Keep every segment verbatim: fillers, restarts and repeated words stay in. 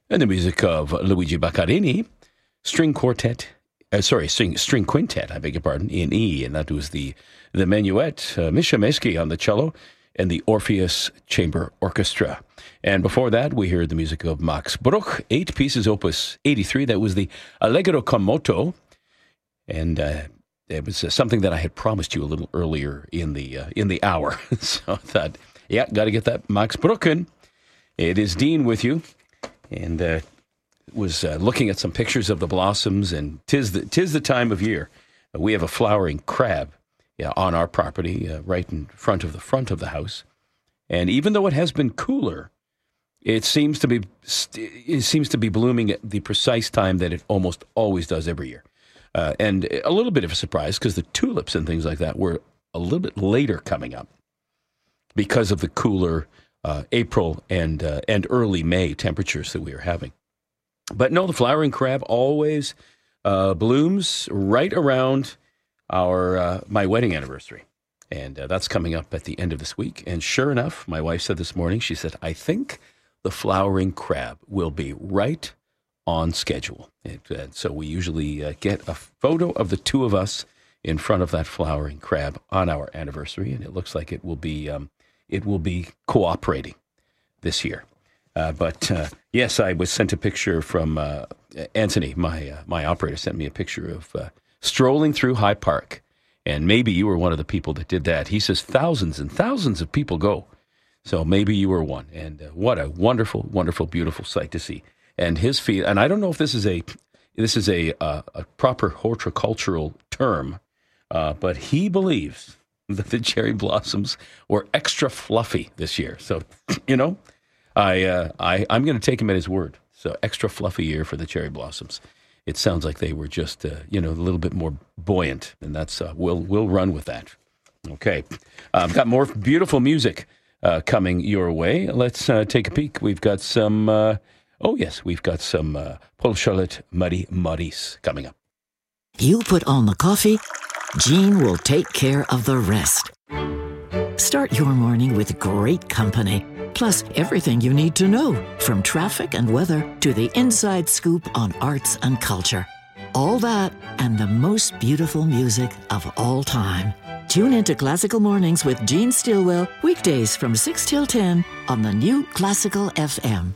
And the music of Luigi Baccarini, string quartet, uh, sorry, string, string quintet, I beg your pardon, in E, and that was the, the Menuet, uh, Misha Meski on the cello, and the Orpheus Chamber Orchestra. And before that, we heard the music of Max Bruch, eight pieces, opus eighty-three. That was the Allegro con moto, and uh, it was uh, something that I had promised you a little earlier in the uh, in the hour. So I thought, yeah, got to get that Max Bruch in. It is Dean with you. And uh, was uh, looking at some pictures of the blossoms, and tis the, tis the time of year. Uh, we have a flowering crab yeah, on our property, uh, right in front of the front of the house. And even though it has been cooler, it seems to be it seems to be blooming at the precise time that it almost always does every year. Uh, and a little bit of a surprise because the tulips and things like that were a little bit later coming up because of the cooler Uh, April and uh, and early May temperatures that we are having. But no, the flowering crab always uh, blooms right around our uh, my wedding anniversary. And uh, that's coming up at the end of this week. And sure enough, my wife said this morning, she said, I think the flowering crab will be right on schedule. And, uh, so we usually uh, get a photo of the two of us in front of that flowering crab on our anniversary. And it looks like it will be... Um, It will be cooperating this year. Uh, but uh, yes, I was sent a picture from uh, Anthony, my uh, my operator, sent me a picture of uh, strolling through High Park. And maybe you were one of the people that did that. He says thousands and thousands of people go. So maybe you were one. And uh, what a wonderful, wonderful, beautiful sight to see. And his feet, and I don't know if this is a this is a, uh, a proper horticultural term, uh, but he believes that the cherry blossoms were extra fluffy this year. So, you know, I, uh, I, I'm going to take him at his word. So extra fluffy year for the cherry blossoms. It sounds like they were just, uh, you know, a little bit more buoyant, and that's, uh, we'll, we'll run with that. Okay. Uh, I've got more beautiful music uh, coming your way. Let's uh, take a peek. We've got some, uh, oh yes, we've got some uh, Paul Charlotte Muddy Muddies coming up. You put on the coffee, Jean will take care of the rest. Start your morning with great company, plus everything you need to know, from traffic and weather to the inside scoop on arts and culture. All that and the most beautiful music of all time. Tune into Classical Mornings with Jean Stillwell, weekdays from six till ten on the new Classical F M.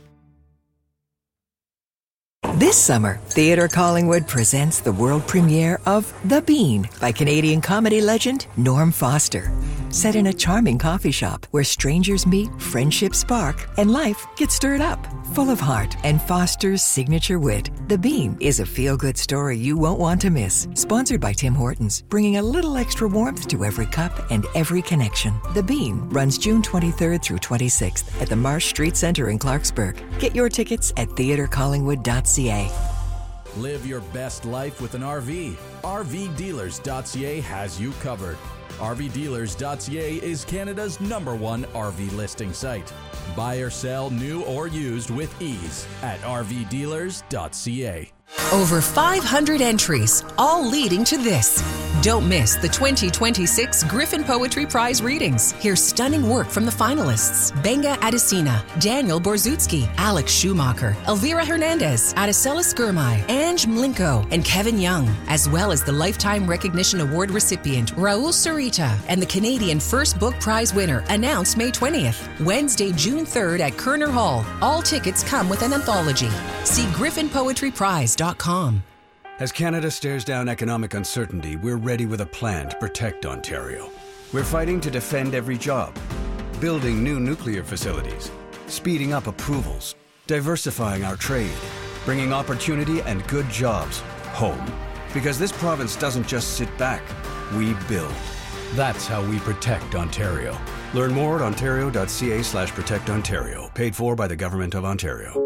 This summer, Theatre Collingwood presents the world premiere of The Bean by Canadian comedy legend Norm Foster. Set in a charming coffee shop where strangers meet, friendships spark, and life gets stirred up. Full of heart and Foster's signature wit, The Bean is a feel-good story you won't want to miss. Sponsored by Tim Hortons, bringing a little extra warmth to every cup and every connection. The Bean runs June twenty-third through twenty-sixth at the Marsh Street Centre in Clarksburg. Get your tickets at theatre collingwood dot c a. Live your best life with an R V. R V dealers dot c a has you covered. R V dealers dot c a is Canada's number one R V listing site. Buy or sell new or used with ease at R V dealers dot c a. Over five hundred entries, all leading to this. Don't miss the twenty twenty-six Griffin Poetry Prize readings. Hear stunning work from the finalists: Benga Adesina, Daniel Borzutsky, Alex Schumacher, Elvira Hernandez, Adesela Skirmay, Ange Mlinko, and Kevin Young, as well as the Lifetime Recognition Award recipient Raul Sarita and the Canadian First Book Prize winner, announced May twentieth. Wednesday, June third at Kerner Hall. All tickets come with an anthology. See griffin poetry prize dot com. As Canada stares down economic uncertainty, we're ready with a plan to protect Ontario. We're fighting to defend every job, building new nuclear facilities, speeding up approvals, diversifying our trade, bringing opportunity and good jobs home. Because this province doesn't just sit back, we build. That's how we protect Ontario. Learn more at ontario dot c a slash protect ontario. Paid for by the Government of Ontario.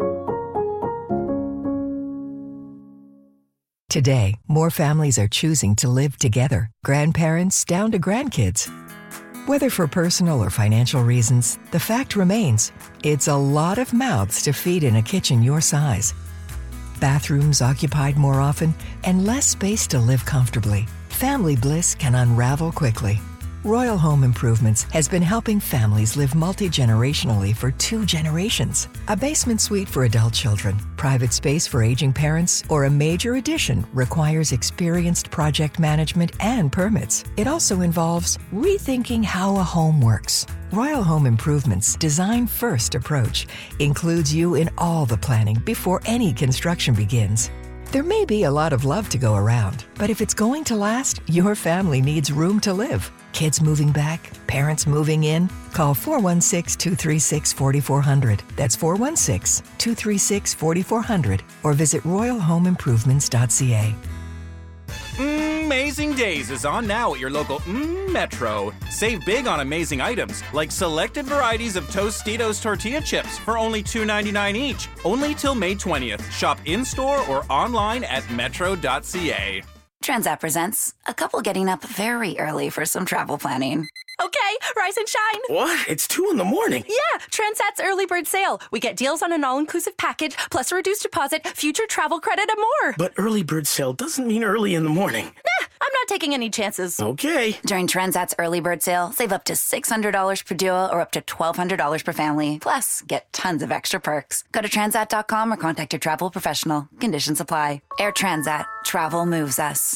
Today, more families are choosing to live together, grandparents down to grandkids. Whether for personal or financial reasons, the fact remains, it's a lot of mouths to feed in a kitchen your size. Bathrooms occupied more often and less space to live comfortably. Family bliss can unravel quickly. Royal Home Improvements has been helping families live multi-generationally for two generations. A basement suite for adult children, private space for aging parents, or a major addition requires experienced project management and permits. It also involves rethinking how a home works. Royal Home Improvements' design-first approach includes you in all the planning before any construction begins. There may be a lot of love to go around, but if it's going to last, your family needs room to live. Kids moving back, parents moving in. Call four one six, two three six, four four zero zero. That's four one six, two three six, four four zero zero or visit royal home improvements dot c a. Amazing Days is on now at your local mm, Metro. Save big on amazing items like selected varieties of Tostitos tortilla chips for only two ninety-nine each. Only till May twentieth. Shop in-store or online at metro dot c a. Transat presents a couple getting up very early for some travel planning. Okay, rise and shine. What? It's two in the morning. Yeah, Transat's early bird sale. We get deals on an all-inclusive package, plus a reduced deposit, future travel credit, and more. But early bird sale doesn't mean early in the morning. Nah, I'm not taking any chances. Okay. During Transat's early bird sale, save up to six hundred dollars per duo or up to twelve hundred dollars per family. Plus, get tons of extra perks. Go to transat dot com or contact your travel professional. Conditions apply. Air Transat. Travel moves us.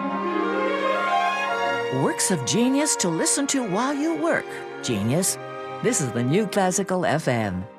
Works of genius to listen to while you work. Genius. This is the New Classical F M.